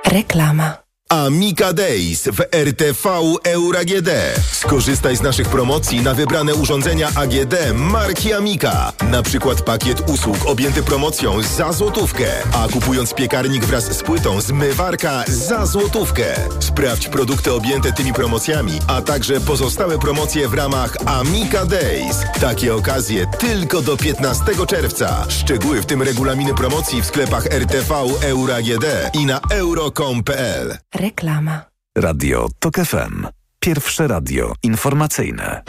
Reklama. Amica Days w RTV Euro AGD. Skorzystaj z naszych promocji na wybrane urządzenia AGD marki Amica. Na przykład pakiet usług objęty promocją za złotówkę, a kupując piekarnik wraz z płytą zmywarka za złotówkę. Sprawdź produkty objęte tymi promocjami, a także pozostałe promocje w ramach Amica Days. Takie okazje tylko do 15 czerwca. Szczegóły w tym regulaminy promocji w sklepach RTV Euro AGD i na euro.com.pl. Reklama. Radio TOK FM. Pierwsze radio informacyjne.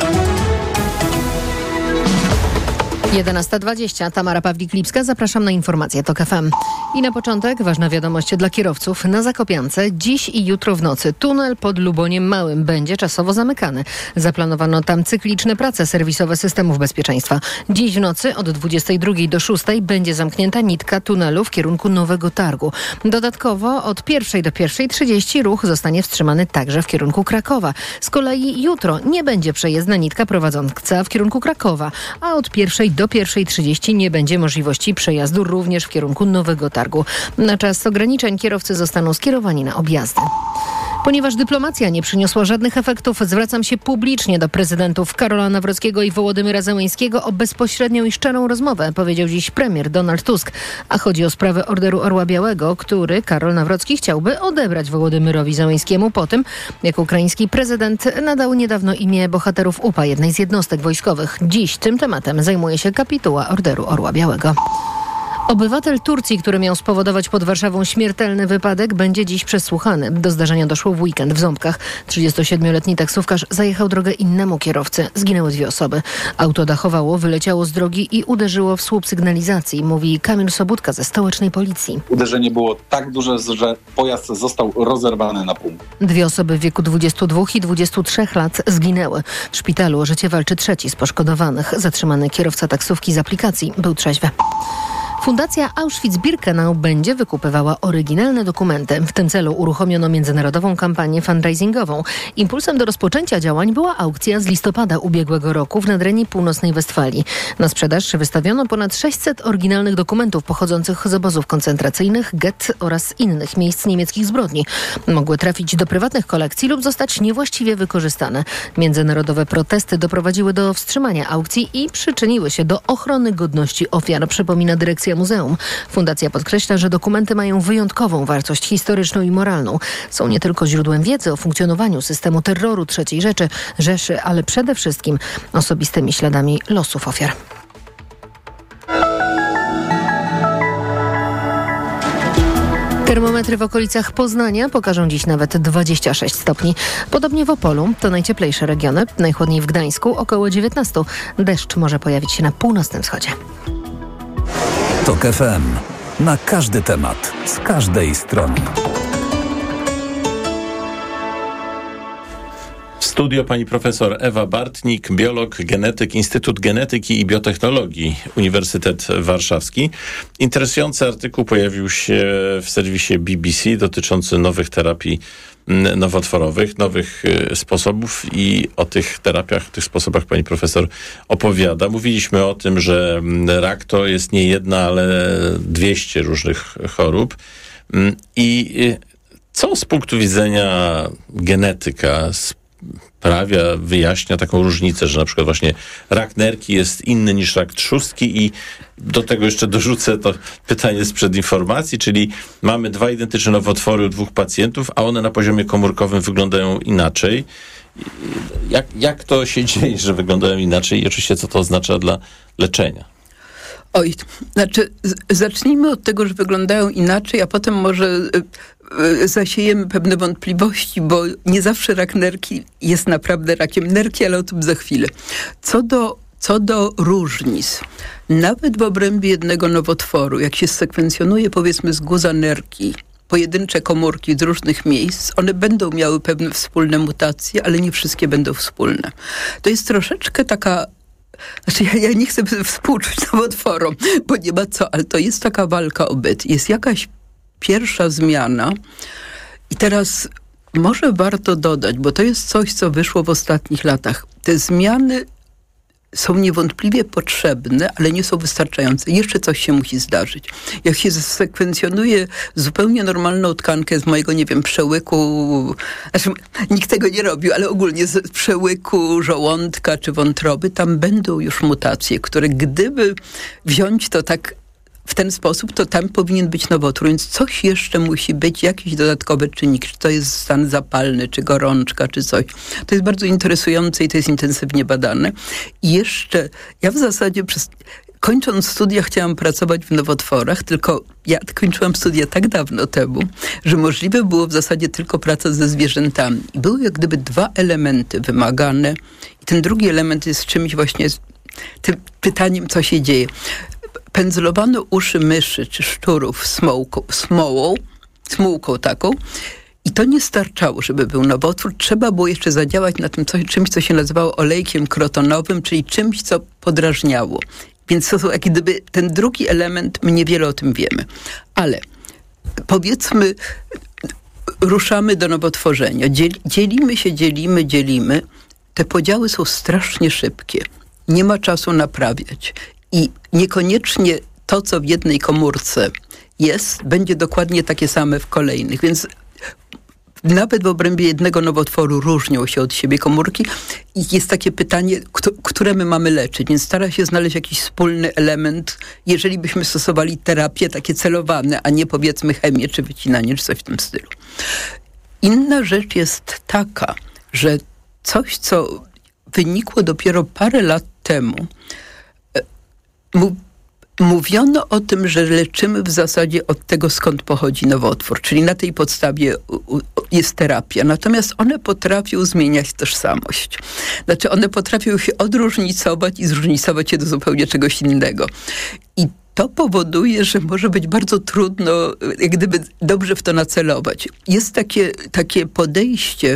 11:20. Tamara Pawlik-Lipska. Zapraszam na informacje TOK FM. I na początek ważna wiadomość dla kierowców. Na Zakopiance dziś i jutro w nocy tunel pod Luboniem Małym będzie czasowo zamykany. Zaplanowano tam cykliczne prace serwisowe systemów bezpieczeństwa. Dziś w nocy od 22 do 6 będzie zamknięta nitka tunelu w kierunku Nowego Targu. Dodatkowo od 1 do 1:30 ruch zostanie wstrzymany także w kierunku Krakowa. Z kolei jutro nie będzie przejezdna nitka prowadząca w kierunku Krakowa, a od 1 do 1:30 nie będzie możliwości przejazdu również w kierunku Nowego Targu. Na czas ograniczeń kierowcy zostaną skierowani na objazdy. Ponieważ dyplomacja nie przyniosła żadnych efektów, zwracam się publicznie do prezydentów Karola Nawrockiego i Wołodymyra Zełenskiego o bezpośrednią i szczerą rozmowę, powiedział dziś premier Donald Tusk. A chodzi o sprawę Orderu Orła Białego, który Karol Nawrocki chciałby odebrać Wołodymyrowi Zełenskiemu po tym, jak ukraiński prezydent nadał niedawno imię bohaterów UPA, jednej z jednostek wojskowych. Dziś tym tematem zajmuje się kapituła Orderu Orła Białego. Obywatel Turcji, który miał spowodować pod Warszawą śmiertelny wypadek, będzie dziś przesłuchany. Do zdarzenia doszło w weekend w Ząbkach. 37-letni taksówkarz zajechał drogę innemu kierowcy. Zginęły 2 osoby. Auto dachowało, wyleciało z drogi i uderzyło w słup sygnalizacji, mówi Kamil Sobudka ze stołecznej policji. Uderzenie było tak duże, że pojazd został rozerwany na pół. 2 osoby w wieku 22 i 23 lat zginęły. W szpitalu o życie walczy 3 z poszkodowanych. Zatrzymany kierowca taksówki z aplikacji był trzeźwy. Fundacja Auschwitz-Birkenau będzie wykupywała oryginalne dokumenty. W tym celu uruchomiono międzynarodową kampanię fundraisingową. Impulsem do rozpoczęcia działań była aukcja z listopada ubiegłego roku w Nadrenii Północnej Westfalii. Na sprzedaż wystawiono ponad 600 oryginalnych dokumentów pochodzących z obozów koncentracyjnych, gett oraz innych miejsc niemieckich zbrodni. Mogły trafić do prywatnych kolekcji lub zostać niewłaściwie wykorzystane. Międzynarodowe protesty doprowadziły do wstrzymania aukcji i przyczyniły się do ochrony godności ofiar, przypomina dyrekcja muzeum. Fundacja podkreśla, że dokumenty mają wyjątkową wartość historyczną i moralną. Są nie tylko źródłem wiedzy o funkcjonowaniu systemu terroru III Rzeszy, ale przede wszystkim osobistymi śladami losów ofiar. Termometry w okolicach Poznania pokażą dziś nawet 26 stopni. Podobnie w Opolu, to najcieplejsze regiony. Najchłodniej w Gdańsku, około 19. Deszcz może pojawić się na północnym wschodzie. TOK FM. Na każdy temat, z każdej strony. W studio pani profesor Ewa Bartnik, biolog, genetyk, Instytut Genetyki i Biotechnologii, Uniwersytet Warszawski. Interesujący artykuł pojawił się w serwisie BBC dotyczący nowych terapii nowotworowych, nowych sposobów i o tych terapiach, tych sposobach pani profesor opowiada. Mówiliśmy o tym, że rak to jest nie jedna, ale 200 różnych chorób. I co z punktu widzenia genetyka wyjaśnia taką różnicę, że na przykład właśnie rak nerki jest inny niż rak trzustki i do tego jeszcze dorzucę to pytanie sprzed informacji, czyli mamy 2 identyczne nowotwory u 2 pacjentów, a one na poziomie komórkowym wyglądają inaczej. Jak to się dzieje, że wyglądają inaczej i oczywiście co to oznacza dla leczenia? Zacznijmy od tego, że wyglądają inaczej, a potem może zasiejemy pewne wątpliwości, bo nie zawsze rak nerki jest naprawdę rakiem nerki, ale o tym za chwilę. Co do różnic, nawet w obrębie jednego nowotworu, jak się sekwencjonuje powiedzmy z guza nerki, pojedyncze komórki z różnych miejsc, one będą miały pewne wspólne mutacje, ale nie wszystkie będą wspólne. To jest troszeczkę taka... ja nie chcę współczuć nowotworom, bo nie ma co, ale to jest taka walka o byt. Jest jakaś pierwsza zmiana i teraz może warto dodać, bo to jest coś, co wyszło w ostatnich latach. Te zmiany są niewątpliwie potrzebne, ale nie są wystarczające. Jeszcze coś się musi zdarzyć. Jak się sekwencjonuje zupełnie normalną tkankę z mojego, nie wiem, przełyku, nikt tego nie robił, ale ogólnie z przełyku żołądka czy wątroby, tam będą już mutacje, które gdyby wziąć to tak w ten sposób, to tam powinien być nowotwór, więc coś jeszcze musi być, jakiś dodatkowy czynnik, czy to jest stan zapalny, czy gorączka, czy coś. To jest bardzo interesujące i to jest intensywnie badane. I jeszcze, ja w zasadzie kończąc studia chciałam pracować w nowotworach, tylko ja kończyłam studia tak dawno temu, że możliwe było w zasadzie tylko praca ze zwierzętami. I były jak gdyby dwa elementy wymagane i ten drugi element jest czymś właśnie, tym pytaniem, co się dzieje. Pędzlowano uszy myszy czy szczurów smułką taką i to nie starczało, żeby był nowotwór. Trzeba było jeszcze zadziałać na tym czymś, co się nazywało olejkiem krotonowym, czyli czymś, co podrażniało. Więc to są jak gdyby ten drugi element, my niewiele o tym wiemy. Ale powiedzmy, ruszamy do nowotworzenia. Dzielimy. Te podziały są strasznie szybkie. Nie ma czasu naprawiać. I niekoniecznie to, co w jednej komórce jest, będzie dokładnie takie same w kolejnych. Więc nawet w obrębie jednego nowotworu różnią się od siebie komórki i jest takie pytanie, które my mamy leczyć. Więc stara się znaleźć jakiś wspólny element, jeżeli byśmy stosowali terapię takie celowane, a nie powiedzmy chemię, czy wycinanie, czy coś w tym stylu. Inna rzecz jest taka, że coś, co wynikło dopiero parę lat temu, mówiono o tym, że leczymy w zasadzie od tego, skąd pochodzi nowotwór, czyli na tej podstawie jest terapia. Natomiast one potrafią zmieniać tożsamość. Znaczy one potrafią się odróżnicować i zróżnicować się do zupełnie czegoś innego. I to powoduje, że może być bardzo trudno jak gdyby dobrze w to nacelować. Jest takie podejście,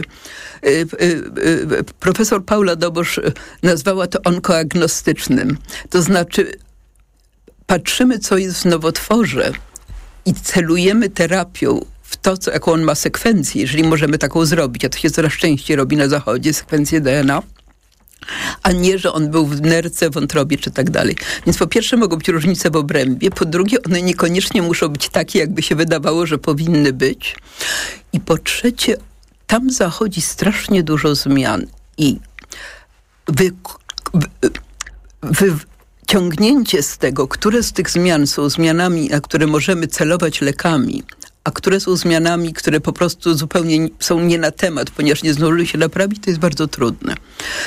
profesor Paula Dobosz nazwała to onkoagnostycznym. To znaczy patrzymy, co jest w nowotworze i celujemy terapią w to, jaką on ma sekwencję, jeżeli możemy taką zrobić, a to się coraz częściej robi na zachodzie, sekwencję DNA, a nie, że on był w nerce, wątrobie czy tak dalej. Więc po pierwsze mogą być różnice w obrębie, po drugie one niekoniecznie muszą być takie, jakby się wydawało, że powinny być. I po tam zachodzi strasznie dużo zmian i wyciągnięcie z tego, które z tych zmian są zmianami, na które możemy celować lekami, a które są zmianami, które po prostu zupełnie są nie na temat, ponieważ nie zdążyły się naprawić, to jest bardzo trudne.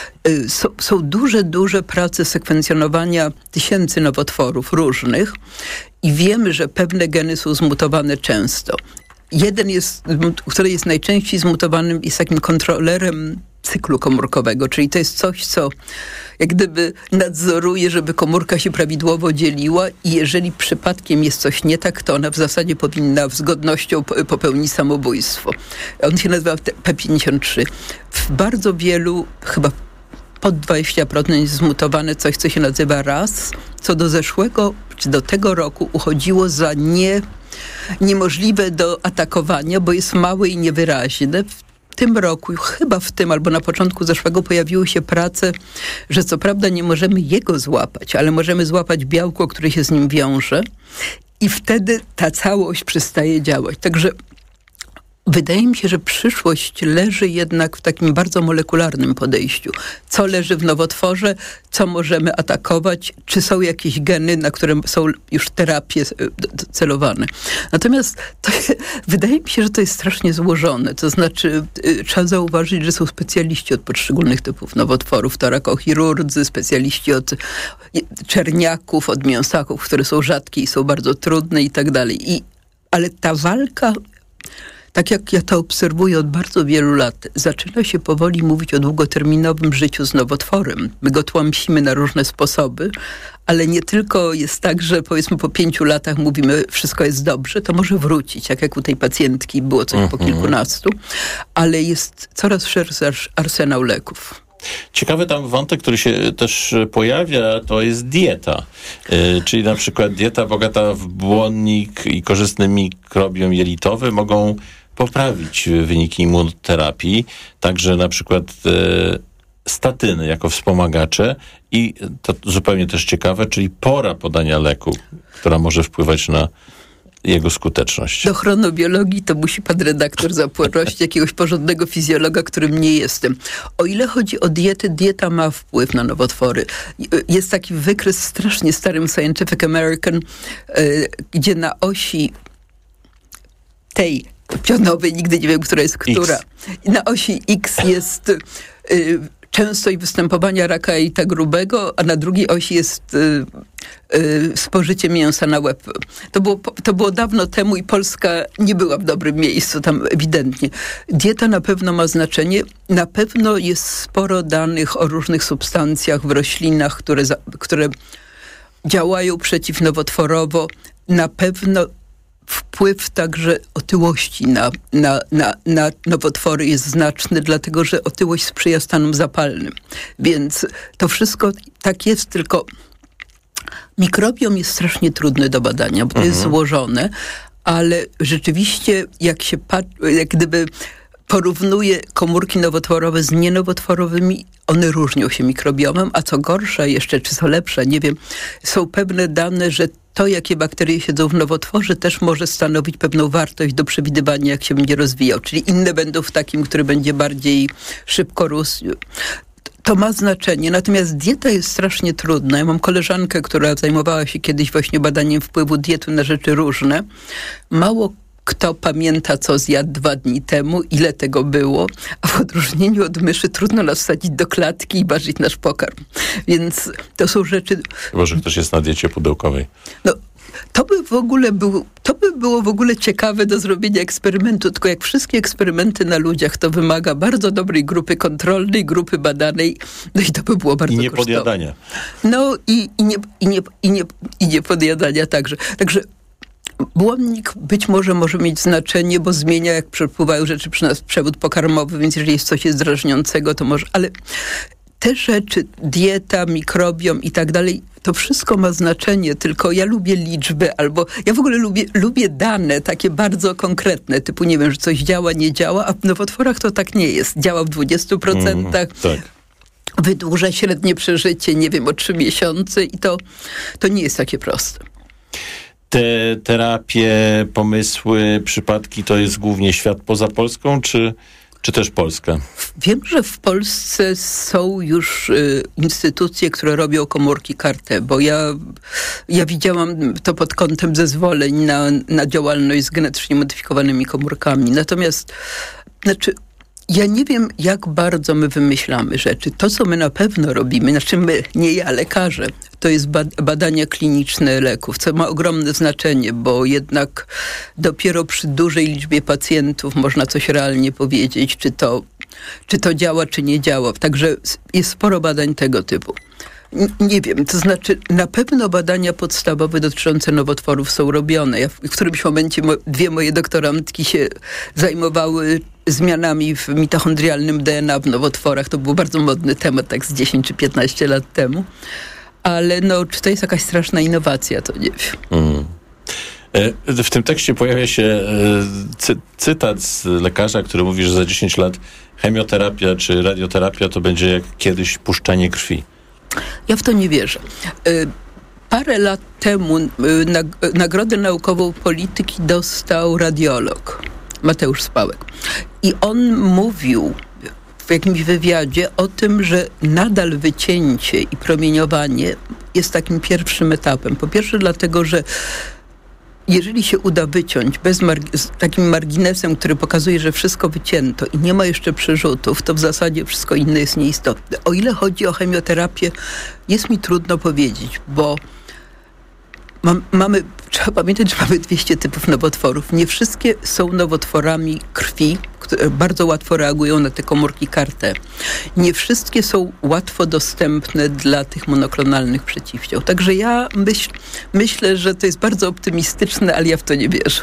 Są duże prace sekwencjonowania tysięcy nowotworów różnych i wiemy, że pewne geny są zmutowane często. Jeden który jest najczęściej zmutowanym, jest takim kontrolerem cyklu komórkowego, czyli to jest coś, co jak gdyby nadzoruje, żeby komórka się prawidłowo dzieliła i jeżeli przypadkiem jest coś nie tak, to ona w zasadzie powinna z godnością popełnić samobójstwo. On się nazywa P53. W bardzo wielu, chyba pod 20% jest zmutowane coś, co się nazywa RAS, co do zeszłego, czy do tego roku uchodziło za niemożliwe do atakowania, bo jest małe i niewyraźne. W tym roku, chyba w tym albo na początku zeszłego pojawiły się prace, że co prawda nie możemy jego złapać, ale możemy złapać białko, które się z nim wiąże i wtedy ta całość przestaje działać. Także wydaje mi się, że przyszłość leży jednak w takim bardzo molekularnym podejściu. Co leży w nowotworze, co możemy atakować, czy są jakieś geny, na które są już terapie celowane. Natomiast wydaje mi się, że to jest strasznie złożone. To znaczy trzeba zauważyć, że są specjaliści od poszczególnych typów nowotworów, torakochirurdzy, specjaliści od czerniaków, od mięsaków, które są rzadkie i są bardzo trudne i tak dalej. Ale ta walka, tak jak ja to obserwuję od bardzo wielu lat, zaczyna się powoli mówić o długoterminowym życiu z nowotworem. My go tłamsimy na różne sposoby, ale nie tylko jest tak, że powiedzmy po 5 latach mówimy, wszystko jest dobrze, to może wrócić, tak jak u tej pacjentki było coś po kilkunastu, ale jest coraz szerszy arsenał leków. Ciekawy tam wątek, który się też pojawia, to jest dieta. Czyli na przykład dieta bogata w błonnik i korzystny mikrobiom jelitowy mogą poprawić wyniki immunoterapii. Także na przykład statyny jako wspomagacze i to zupełnie też ciekawe, czyli pora podania leku, która może wpływać na jego skuteczność. Do chronobiologii to musi pan redaktor zaprosić jakiegoś porządnego fizjologa, którym nie jestem. O ile chodzi o dietę, dieta ma wpływ na nowotwory. Jest taki wykres w strasznie starym Scientific American, gdzie na osi tej pionowej, nigdy nie wiem, która jest która. X. Na osi X jest częstość występowania raka jelita grubego, a na drugiej osi jest spożycie mięsa na łeb. To było dawno temu i Polska nie była w dobrym miejscu tam ewidentnie. Dieta na pewno ma znaczenie. Na pewno jest sporo danych o różnych substancjach w roślinach, które działają przeciwnowotworowo. Na pewno wpływ także otyłości na nowotwory jest znaczny, dlatego że otyłość sprzyja stanom zapalnym. Więc to wszystko tak jest, tylko mikrobiom jest strasznie trudny do badania, bo to jest złożone, ale rzeczywiście jak gdyby porównuje komórki nowotworowe z nienowotworowymi, one różnią się mikrobiomem, a co gorsza jeszcze, czy co lepsze, nie wiem, są pewne dane, że to, jakie bakterie siedzą w nowotworze, też może stanowić pewną wartość do przewidywania, jak się będzie rozwijał. Czyli inne będą w takim, który będzie bardziej szybko rósł. To ma znaczenie, natomiast dieta jest strasznie trudna. Ja mam koleżankę, która zajmowała się kiedyś właśnie badaniem wpływu diety na rzeczy różne. Mało kto pamięta, co zjadł 2 dni temu, ile tego było, a w odróżnieniu od myszy trudno nas wsadzić do klatki i ważyć nasz pokarm. Więc to są rzeczy... Chyba, że ktoś jest na diecie pudełkowej. No, to by było w ogóle ciekawe do zrobienia eksperymentu, tylko jak wszystkie eksperymenty na ludziach, to wymaga bardzo dobrej grupy kontrolnej, grupy badanej, no i to by było bardzo kosztowne. Podjadania. No i nie podjadania także. Także błonnik być może mieć znaczenie, bo zmienia, jak przepływają rzeczy przy nas przewód pokarmowy, więc jeżeli jest coś drażniącego, to może... Ale te rzeczy, dieta, mikrobiom i tak dalej, to wszystko ma znaczenie, tylko ja lubię liczby, albo ja w ogóle lubię dane takie bardzo konkretne, typu nie wiem, że coś działa, nie działa, a w nowotworach to tak nie jest. Działa w 20%. Tak. Wydłuża średnie przeżycie, nie wiem, o 3 miesiące i to nie jest takie proste. Te terapie, pomysły, przypadki to jest głównie świat poza Polską, czy też Polska? Wiem, że w Polsce są już instytucje, które robią komórki CAR-T, bo ja widziałam to pod kątem zezwoleń na działalność z genetycznie modyfikowanymi komórkami. Natomiast, ja nie wiem, jak bardzo my wymyślamy rzeczy. To, co my na pewno robimy, my, nie ja, lekarze, to jest badania kliniczne leków, co ma ogromne znaczenie, bo jednak dopiero przy dużej liczbie pacjentów można coś realnie powiedzieć, czy to działa, czy nie działa. Także jest sporo badań tego typu. Nie wiem, to znaczy na pewno badania podstawowe dotyczące nowotworów są robione. Ja w którymś momencie 2 moje doktorantki się zajmowały zmianami w mitochondrialnym DNA w nowotworach. To był bardzo modny temat, tak z 10 czy 15 lat temu. Ale czy to jest jakaś straszna innowacja, to nie wiem. W tym tekście pojawia się cytat z lekarza, który mówi, że za 10 lat chemioterapia czy radioterapia to będzie jak kiedyś puszczanie krwi. Ja w to nie wierzę. Parę lat temu Nagrodę Naukową Polityki dostał radiolog Mateusz Spałek. I on mówił w jakimś wywiadzie o tym, że nadal wycięcie i promieniowanie jest takim pierwszym etapem. Po pierwsze dlatego, że jeżeli się uda wyciąć z takim marginesem, który pokazuje, że wszystko wycięto i nie ma jeszcze przerzutów, to w zasadzie wszystko inne jest nieistotne. O ile chodzi o chemioterapię, jest mi trudno powiedzieć, bo trzeba pamiętać, że mamy 200 typów nowotworów. Nie wszystkie są nowotworami krwi, które bardzo łatwo reagują na te komórki CAR-T. Nie wszystkie są łatwo dostępne dla tych monoklonalnych przeciwciał. Także ja myślę, że to jest bardzo optymistyczne, ale ja w to nie wierzę.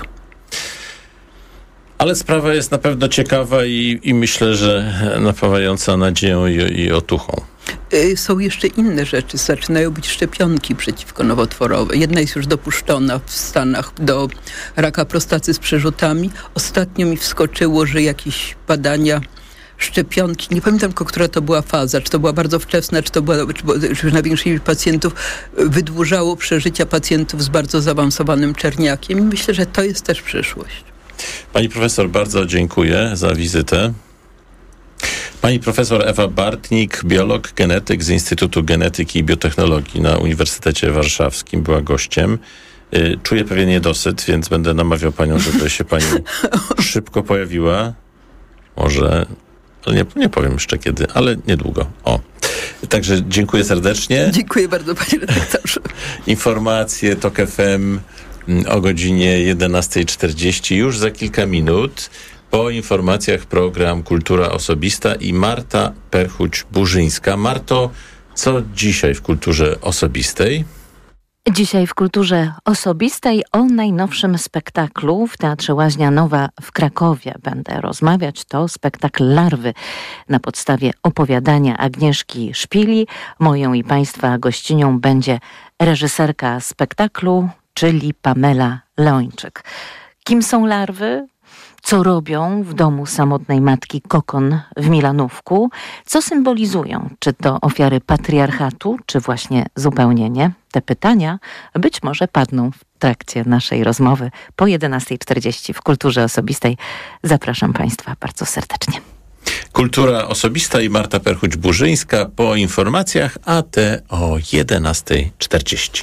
Ale sprawa jest na pewno ciekawa i myślę, że napawająca nadzieją i otuchą. Są jeszcze inne rzeczy. Zaczynają być szczepionki przeciwko nowotworowe. Jedna jest już dopuszczona w Stanach do raka prostaty z przerzutami. Ostatnio mi wskoczyło, że jakieś badania szczepionki, nie pamiętam tylko, która to była faza, czy to była bardzo wczesna, czy już na większość pacjentów wydłużało przeżycia pacjentów z bardzo zaawansowanym czerniakiem. I myślę, że to jest też przyszłość. Pani profesor, bardzo dziękuję za wizytę. Pani profesor Ewa Bartnik, biolog, genetyk z Instytutu Genetyki i Biotechnologii na Uniwersytecie Warszawskim, była gościem. Czuję pewien niedosyt, więc będę namawiał panią, żeby się pani szybko pojawiła. Może, nie powiem jeszcze kiedy, ale niedługo. Także dziękuję serdecznie. Dziękuję bardzo, panie redaktorze. Informacje TOK FM o godzinie 11:40 już za kilka minut. Po informacjach program Kultura Osobista i Marta Perchuć-Burzyńska. Marto, co dzisiaj w Kulturze Osobistej? Dzisiaj w Kulturze Osobistej o najnowszym spektaklu w Teatrze Łaźnia Nowa w Krakowie będę rozmawiać. To spektakl Larwy na podstawie opowiadania Agnieszki Szpili. Moją i państwa gościnią będzie reżyserka spektaklu, czyli Pamela Leończyk. Kim są larwy? Co robią w domu samotnej matki Kokon w Milanówku? Co symbolizują? Czy to ofiary patriarchatu, czy właśnie zupełnie nie? Te pytania być może padną w trakcie naszej rozmowy po 11:40 w Kulturze Osobistej. Zapraszam państwa bardzo serdecznie. Kultura Osobista i Marta Perchuć-Burzyńska po informacjach, a te o 11:40.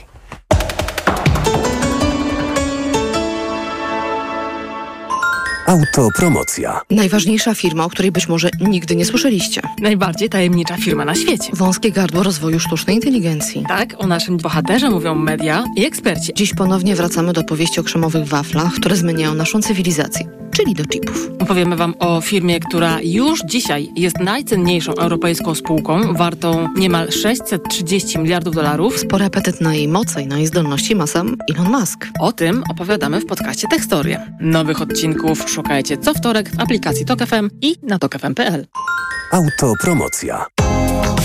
Autopromocja. Najważniejsza firma, o której być może nigdy nie słyszeliście. Najbardziej tajemnicza firma na świecie. Wąskie gardło rozwoju sztucznej inteligencji. Tak, o naszym bohaterze mówią media i eksperci. Dziś ponownie wracamy do powieści o krzemowych waflach, które zmieniają naszą cywilizację, czyli do chipów. Opowiemy wam o firmie, która już dzisiaj jest najcenniejszą europejską spółką, wartą niemal $630 miliardów. Spory apetyt na jej moce i na jej zdolności ma sam Elon Musk. O tym opowiadamy w podcaście Tekstoria. Nowych odcinków szukajcie co wtorek w aplikacji TOK FM i na tokfm.pl. Autopromocja.